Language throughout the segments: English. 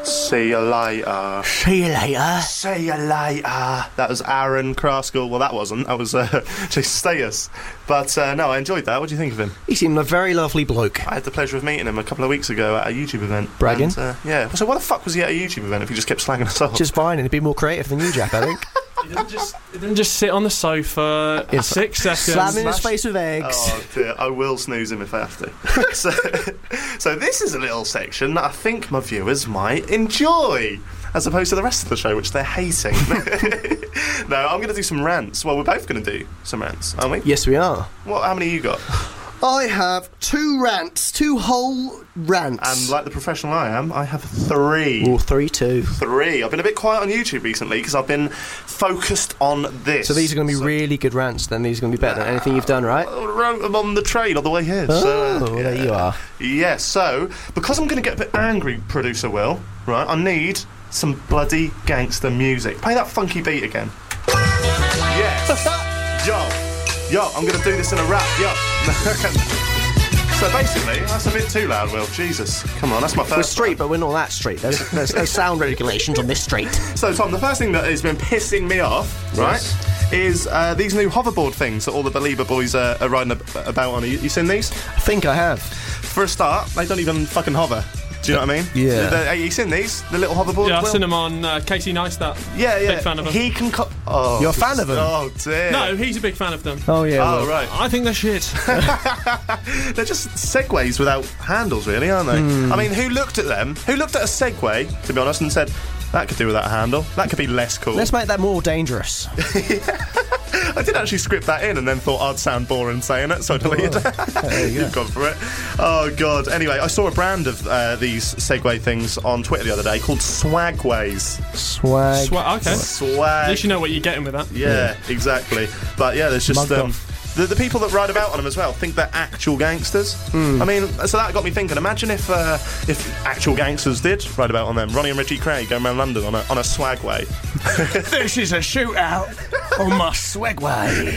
See you later. See you later. See you later. That was Aaron Kraskell. Well, that wasn't. That was Jason Status. But no, I enjoyed that. What do you think of him? He seemed a very lovely bloke. I had the pleasure of meeting him a couple of weeks ago at a YouTube event. Bragging? And, yeah. So why the fuck was he at a YouTube event if he just kept slagging us off? Just fine, and he'd be more creative than you, Jack, I think. He didn't just sit on the sofa 6 seconds. Slamming his face with eggs. Oh dear, I will snooze him if I have to. So this is a little section that I think my viewers might enjoy, as opposed to the rest of the show, which they're hating. No, I'm going to do some rants. Well, we're both going to do some rants, aren't we? Yes, we are. How many you got? I have 2 rants, 2 whole rants. And like the professional I am, I have 3. Or 3 too. 3. I've been a bit quiet on YouTube recently because I've been focused on this. So these are going to be really good rants then? These are going to be better than anything you've done, right? I wrote them on the train on the way here. There you are. Yeah, so, because I'm going to get a bit angry, producer Will, right, I need some bloody gangster music. Play that funky beat again. Yes. Yo, I'm going to do this in a rap, yo. So basically, that's a bit too loud, Will. Jesus. Come on, that's my first... We're street, but we're not that street. There's no sound regulations on this street. So, Tom, the first thing that has been pissing me off, right, is these new hoverboard things that all the Belieber boys are riding about on. You seen these? I think I have. For a start, they don't even fucking hover. Do you know what I mean? Yeah. Have you seen these? The little hoverboards? Yeah, I've seen them on Casey Neistat. Yeah. Big fan of them. He can... You're a fan of them? Oh, dear. No, he's a big fan of them. Oh, yeah. Oh, right. I think they're shit. They're just Segways without handles, really, aren't they? I mean, who looked at them? Who looked at a Segway, to be honest, and said, that could do without a handle. That could be less cool. Let's make that more dangerous. I did actually script that in and then thought I'd sound boring saying it, so I deleted it. You've gone for it. Oh, God. Anyway, I saw a brand of these Segway things on Twitter the other day called Swagways. Swag. Okay. Swag. At least you know what you're getting with that. Yeah, exactly. But yeah, there's just... The people that ride about on them as well think they're actual gangsters. I mean, so that got me thinking. Imagine if actual gangsters did ride about on them. Ronnie and Richie Craig going around London on a Swagway. This is a shootout on my Swagway.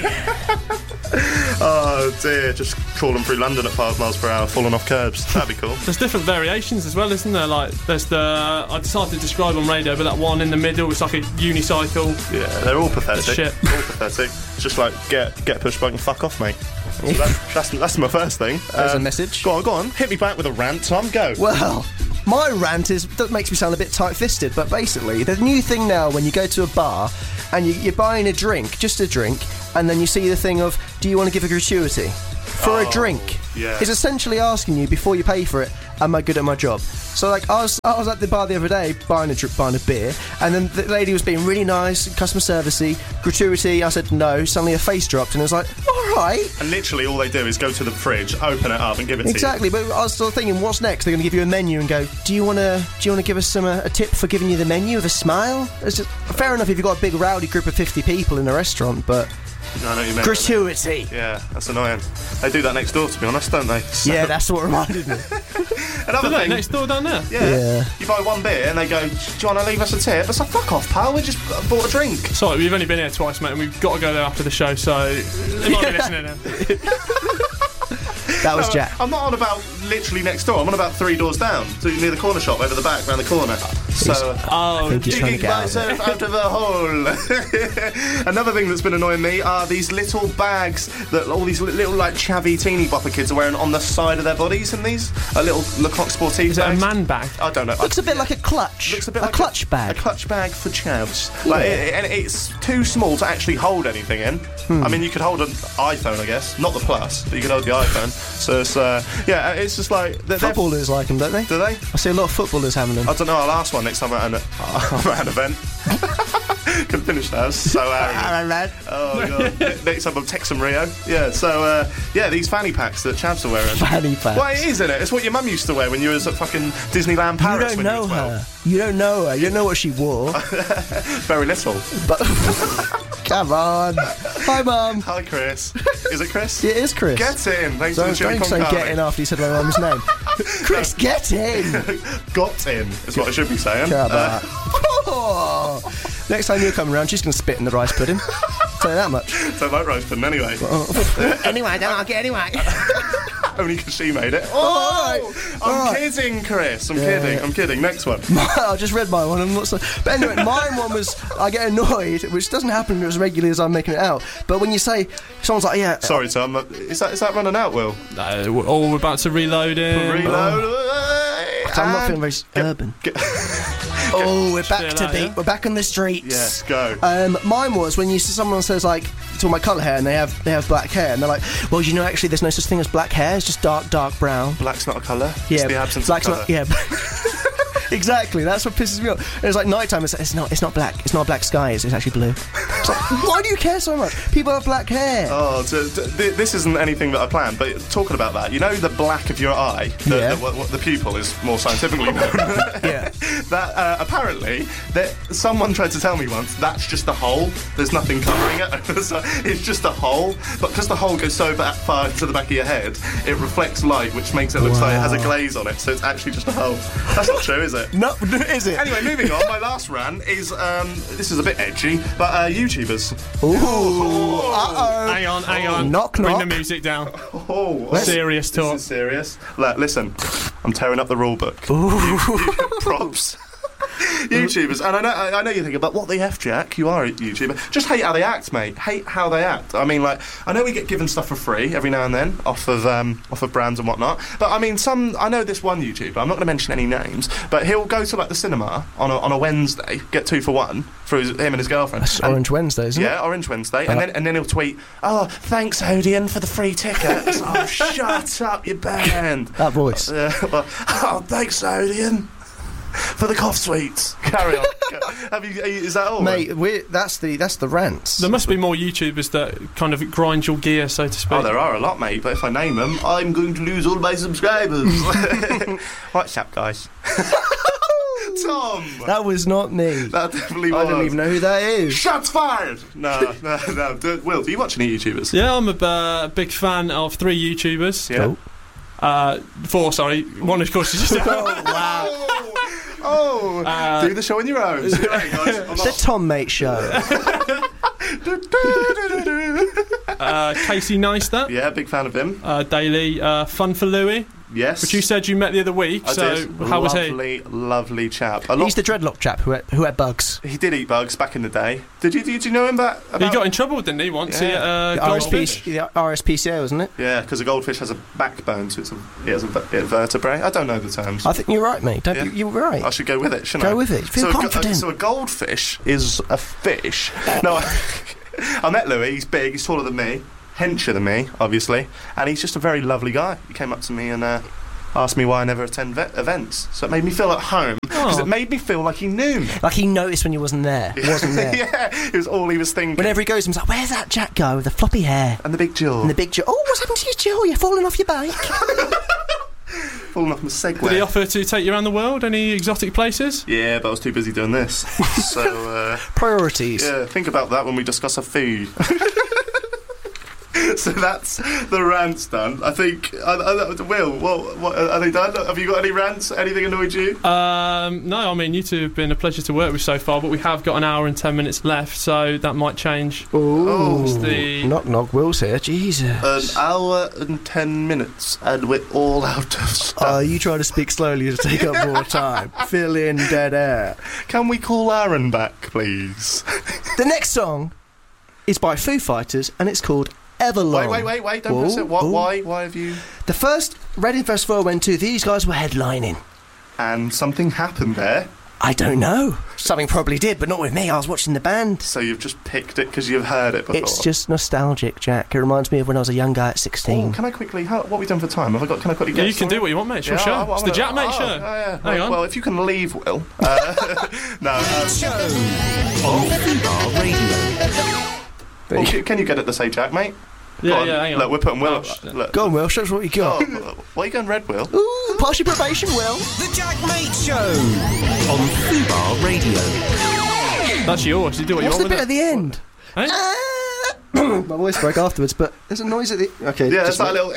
Oh dear, just crawling through London at 5 miles per hour, falling off curbs. That'd be cool. There's different variations as well, isn't there? Like, there's I decided to describe on radio, but that one in the middle, it's like a unicycle. Yeah, they're all pathetic. Shit. All pathetic. It's just like, get a push bike and fuck off, mate. So that's my first thing. There's a message. Go on. Hit me back with a rant, Tom. Go. Well, my rant that makes me sound a bit tight-fisted, but basically, the new thing now when you go to a bar and you're buying a drink, just a drink, and then you see the thing of, do you want to give a gratuity for a drink? Yeah. It's essentially asking you before you pay for it, am I good at my job? So like I was at the bar the other day buying a beer, and then the lady was being really nice, customer servicey, gratuity. I said no. Suddenly her face dropped, and I was like, all right. And literally all they do is go to the fridge, open it up, and give it to you. Exactly, but I was still thinking, what's next? They're going to give you a menu and go, do you want to give us a tip for giving you the menu with a smile? It's just fair enough if you've got a big rowdy group of 50 people in a restaurant, but. No, I know what you mean. Gratuity. Yeah, that's annoying. They do that next door, to be honest, don't they? So. Yeah, that's what reminded me. Another thing. Next door down there? Yeah. You buy one beer and they go, do you want to leave us a tip? It's like, fuck off, pal, we just bought a drink. Sorry, we've only been here twice, mate, and we've got to go there after the show, so they might be listening now. That was Jack. I'm not on about literally next door. I'm on about 3 doors down, so near the corner shop, over the back, round the corner. So, I think he's trying to digging get out myself out of a hole. Another thing that's been annoying me are these little bags that all these little like chavvy teeny bopper kids are wearing on the side of their bodies. And these a little Lecoq Sportive. Is it a man bag? I don't know. Looks a bit like a clutch. Looks a bit like like clutch bag. A clutch bag for chavs. Yeah. Like, and it's too small to actually hold anything in. I mean, you could hold an iPhone, I guess, not the Plus, but you could hold the iPhone. So it's it's just like footballers like them, don't they? Do they? I see a lot of footballers having them. I don't know. I'll ask one next time I'm at an event. Can finish that. So arrogant. Oh god. Next time I'm Texan Rio. Yeah. So these fanny packs that chavs are wearing. Fanny packs. Well, it is, isn't it? It's what your mum used to wear when you was at fucking Disneyland Paris. You don't when know you were 12. her. You don't know her. You don't know what she wore. Very little. But come on. Hi, Mum. Hi, Chris. Is it Chris? It is Chris. Get in. Thanks for the Don't chili con say carne. get in after you said my mum's name. Chris, get in. Got in is what I should be saying. Come on. Next time you're coming around, she's going to spit in the rice pudding. Tell you that much. Don't like rice pudding anyway. Anyway, don't like it anyway. Only because she made it. All right. I'm kidding, Chris. I'm kidding. Next one. I just read my one. I'm not so. But anyway, mine one was I get annoyed, which doesn't happen as regularly as I'm making it out. But when you say someone's like, yeah, Sorry, Tom. Is that running out, Will? No, we're about to reload in. Reload. I'm not feeling very urban. We're back to beat. Yeah. We're back on the streets. Yes, go. Mine was when someone says like, to my colour hair, and they have black hair, and they're like, well, you know, actually, there's no such thing as black hair. It's just dark brown. Black's not a colour. Yeah, It's the absence black's of colour. not. Yeah. Exactly, that's what pisses me off. And it's like nighttime. It's not black. It's not a black sky. It's actually blue. It's like, why do you care so much? People have black hair. Oh, this isn't anything that I planned, but talking about that, you know the black of your eye, what the pupil is more scientifically known. Yeah. That apparently, that someone tried to tell me once that's just a hole. There's nothing covering it. So it's just a hole, but because the hole goes so far into the back of your head, it reflects light, which makes it look like it has a glaze on it. So it's actually just a hole. That's not true, is it? No, is it? Anyway, moving on. My last rant is this is a bit edgy, but YouTubers. Ooh. Uh-oh. Hang on. Knock, Bring knock. the music down. Oh, Serious talk. This is serious. Listen, I'm tearing up the rule book. Props. YouTubers, and I know you're thinking, but what the F, Jack? You are a YouTuber. Just hate how they act, mate. Hate how they act. I mean, like, I know we get given stuff for free every now and then off of brands and whatnot. But I mean, I know this one YouTuber. I'm not going to mention any names, but he'll go to like the cinema on a Wednesday, get 2 for 1 for him and his girlfriend. That's Orange Wednesday, isn't it? Yeah, Orange Wednesday, and then he'll tweet, "Oh, thanks, Odeon, for the free tickets." Oh, shut up, you band. That voice. Oh, thanks, Odeon, for the cough sweets. Carry on. Is that all? Mate, that's the rants. There must be more YouTubers that kind of grind your gear, so to speak. Oh, there are a lot, mate, but if I name them, I'm going to lose all my subscribers. What's up, guys? Tom! That was not me. That definitely was. I don't even know who that is. Shots fired! No. Will, do you watch any YouTubers? Yeah, I'm a big fan of 3 YouTubers. Yeah. 4, sorry. One, of course, is just... Oh, wow. Do the show on your own. See you later, guys. The Tom Mate Show. Casey Neistat. Yeah, big fan of him. Daily. Fun for Louie. Yes. Which you said you met the other week, I so did. how was he? Lovely chap. He's the dreadlock chap who had bugs. He did eat bugs back in the day. Did you know him about He got in trouble, didn't he, once? Yeah. The RSPCA, wasn't it? Yeah, because a goldfish has a backbone, so it has a vertebrae. I don't know the terms. I think you're right, mate. Yeah. You're right. I should go with it, shouldn't I? Go with it. Feel confident. So a goldfish is a fish. No, I met Louis. He's big. He's taller than me. Hencher than me, obviously. And he's just a very lovely guy. He came up to me and asked me why I never attend events. So it made me feel at home. Because it made me feel like he knew me. Like he noticed when you wasn't there. Yeah, it was all he was thinking. Whenever he goes, he's like, where's that Jack guy with the floppy hair? And the big jaw. Oh, what's happened to your jaw? You're falling off your bike. Falling off my Segway. Did he offer to take you around the world? Any exotic places? Yeah, but I was too busy doing this. So, priorities. Yeah, think about that when we discuss our food. So that's the rants done. I think. Will, what are they done? Have you got any rants? Anything annoyed you? No, I mean, you two have been a pleasure to work with so far, but we have got an hour and 10 minutes left, so that might change. Knock, knock, Will's here. Jesus. An hour and 10 minutes, and we're all out of stuff. You try to speak slowly to take up more time. Fill in dead air. Can we call Aaron back, please? The next song is by Foo Fighters, and it's called Everlong. Wait, don't press it. Why have you... The first Reading Festival I went to, these guys were headlining. And something happened there. I don't know. Something probably did, but not with me. I was watching the band. So you've just picked it because you've heard it before? It's just nostalgic, Jack. It reminds me of when I was a young guy at 16. Can I quickly... what have we done for time? Can I quickly get... Yeah, you can do what you want, mate. Sure. It's the Jack Mate Show. Yeah. Hang on. Well, if you can leave, Will. No. Show on Fubar Radio. Can you get it to say Jack, mate? Yeah, hang on. Look, we're putting Will... Look. Go on, Will. Show us what you got. Why are you going red, Will? Ooh, pass your probation, Will. The Jack Mate Show on Fubar Radio. That's yours. You do what you What's want the with bit it. at the end? Hey? My voice broke afterwards, but there's a noise at the... Okay. Yeah, it's that little...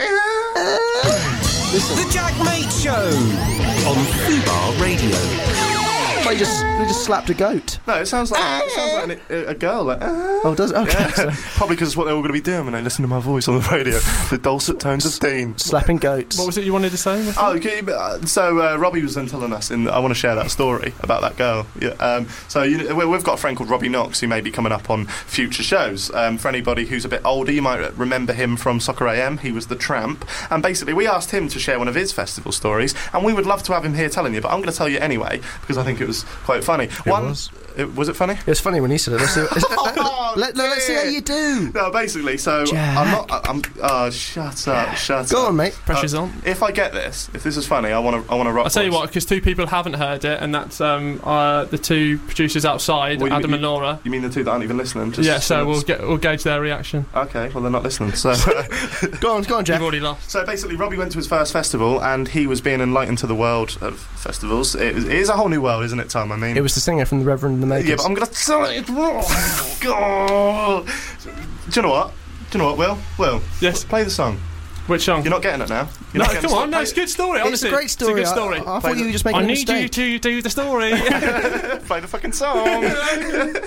The Jack Mate Show on Fubar Radio. like you just slapped a goat. No, it sounds like a girl. Like, Oh, does it? Okay. yeah. Probably because it's what they're all going to be doing when they listen to my voice on the radio. The dulcet tones of Dean. Slapping goats. What was it you wanted to say? Oh, okay, so Robbie was then telling us, I want to share that story about that girl. Yeah, so we've got a friend called Robbie Knox who may be coming up on future shows. For anybody who's a bit older, you might remember him from Soccer AM. He was the Tramp, and basically we asked him to share one of his festival stories, and we would love to have him here telling you, but I'm going to tell you anyway because I think it was quite funny. Was it funny? It was funny when he said it. Let's see how you do. No, basically, so Jack. shut up. Go on, mate. Pressure's on. If I get this, if this is funny, I want to rock. I'll tell you voice. what, because two people haven't heard it, and that's the two producers outside, Well, Adam and Laura. You mean the two that aren't even listening? So we'll gauge their reaction. Okay, well they're not listening. So Go on, Jack. You've already lost. So basically, Robbie went to his first festival, and he was being enlightened to the world of festivals. It is a whole new world, isn't it, Tom? I mean, It was the singer from the Reverend and the Makers. yeah, but I'm gonna tell you. God. Do you know what? Will? Yes. Play the song. Which song? You're not getting it now. No, come on. No, it's a good story. It's Honestly, a great story. It's a good story. I thought you were just making I a need mistake. you to do the story. Play the fucking song.